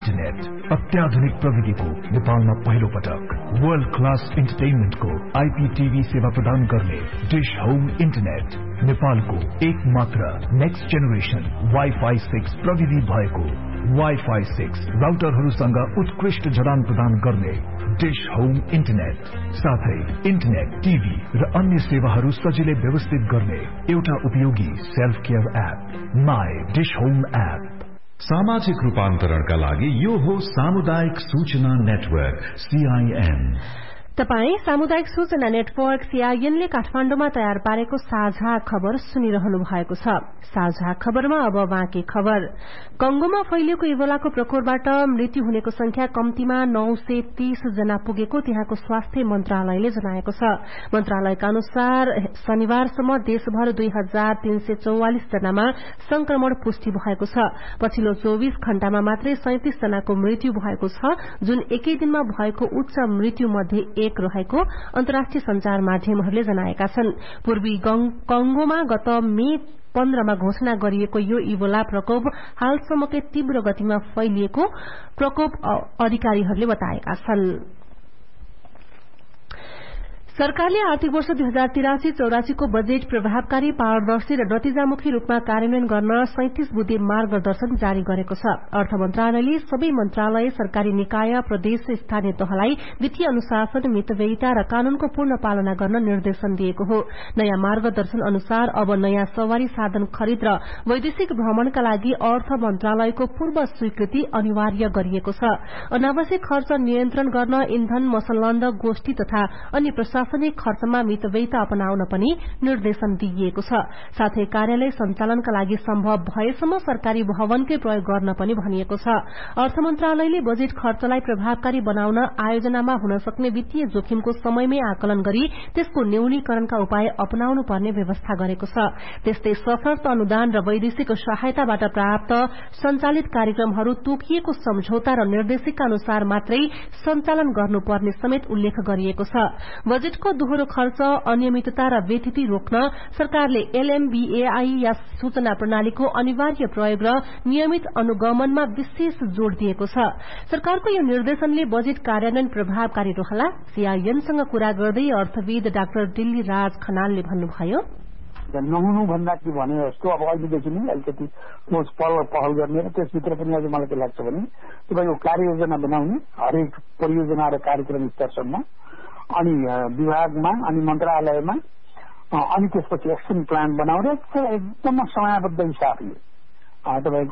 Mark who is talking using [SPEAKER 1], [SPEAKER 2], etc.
[SPEAKER 1] Internet अत्याधुनिक प्रविधिको नेपालमा पहिलो पटक वर्ल्ड क्लास इन्टरटेनमेन्टको आईपीटीभी सेवा प्रदान गर्ने डिश होम इन्टरनेट नेपालको एक मात्र नेक्स्ट जेनेरेसन वाइफाई 6 प्रविधि भएको वाइफाई 6 राउटरहरूसँग उत्कृष्ट जडान प्रदान गर्ने डिश होम इन्टरनेट साथै इन्टरनेट टिभी र अन्य सेवाहरू सजिलै व्यवस्थित गर्ने एउटा उपयोगी self care app my dish home app.
[SPEAKER 2] सामाजिक रूपान्तरणका लागि यो हो सामुदायिक सूचना नेटवर्क CIN।
[SPEAKER 3] तपाई सामुदायिक सूचना नेटवर्क CIN ले काठमाडौँमा तयार पारेको साझा खबर सुनिरहनु भएको छ। साझा खबरमा अब बाँकी खबर। कंगोमा फैलिएको इबोलाको प्रकोपबाट मृत्यु हुनेको संख्या कम्तीमा 930 जना पुगेको त्यहाँको स्वास्थ्य मन्त्रालयले जनाएको छ। मन्त्रालयका अनुसार शनिबारसम्म देशभर 2344 जनामा संक्रमण पुष्टि भएको छ। पछिल्लो 24 घण्टामा मात्रै 37 जनाको मृत्यु भएको छ, जुन एकै दिनमा भएको उच्च मृत्यु मध्ये एक रहेको अन्तर्राष्ट्रिय संचार माध्यमहरूले जनाएका छन्। पूर्वी कंगोमा गत मे 15 मा घोषणा गरिएको यो इबोला प्रकोप हालसम्मकै तीव्र गतिमा फैलिएको प्रकोप अधिकारीहरूले बताएका छन्। सरकारले आर्थिक वर्ष 2083-84 को बजेट प्रभावकारी, पारदर्शी र नतिजामुखी रूपमा कार्यान्वयन गर्न 37 बुँदे मार्गदर्शन जारी गरेको छ। अर्थ मन्त्रालयले सबै मन्त्रालय, सरकारी निकाय, प्रदेश र स्थानीय तहलाई वित्तीय अनुशासन, मितव्ययिता र कानूनको पूर्ण पालना गर्न निर्देशन दिएको हो। नयाँ मार्गदर्शन अनुसार अब नयाँ सवारी साधन खरिद र वैदेशिक भ्रमणका लागि अर्थ मन्त्रालयको पूर्व स्वीकृति अनिवार्य गरिएको छ। अनावश्यक खर्च नियन्त्रण गर्न इन्धन, मसलन्द, गोष्ठी तथा अन्य प्रशासनिक खर्चमा मितव्ययिता अपनाउन पनि निर्देशन दिइएको छ। साथै कार्यालय सञ्चालनका लागि सम्भव भएसम्म सरकारी भवनकै प्रयोग गर्न पनि भनिएको छ। अर्थ मन्त्रालयले बजेट खर्चलाई प्रभावकारी बनाउन आयोजनामा हुन सक्ने वित्तीय जोखिमको समयमै आकलन गरी त्यसको न्यूनीकरणका उपाय अपनाउनु पर्ने व्यवस्था गरेको छ। त्यस्तै सशर्त अनुदान र वैदेशिक सहायताबाट प्राप्त सञ्चालित कार्यक्रमहरू तोकिएको सम्झौता र निर्देशिका अनुसार मात्रै सञ्चालन गर्नुपर्ने समेत उल्लेख गरिएको छ। बजेटको दोहोरो खर्च, अनियमितता र बेथिति रोक्न सरकारले LMBAI या सूचना प्रणालीको अनिवार्य प्रयोग र नियमित अनुगमनमा विशेष जोड़ दिएको छ। सरकारको यो निर्देशनले बजेट कार्यान्वयन प्रभावकारी रहला। CINसँग कुरा गर्दै अर्थविद डाक्टर दिल्ली राज खनालले भन्नुभयो,
[SPEAKER 4] नहुनु भन्दा के भने जस्तो अब अहिलेदेखि नै अलिकति ठोस पहल गर्ने र त्यसभित्र पनि अझ मलाई के लाग्छ भने यो कार्ययोजना बनाउने हरेक परियोजना र कार्यक्रम स्तरसम्म, अनि विभागमा अनि मन्त्रालयमा, अनि त्यसपछि एक्सन प्लान बनाउने एकदम समयबद्ध हिसाबले तपाईको